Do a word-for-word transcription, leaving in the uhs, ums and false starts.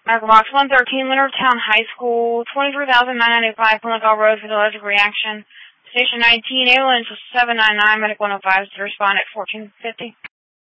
Medical Box one thirteen, Leonardtown High School, twenty-three thousand nine hundred ninety-five, Pimlico Road for the allergic reaction. Station nineteen, ambulance was seven nine nine, Medic one oh five is to respond at fourteen fifty.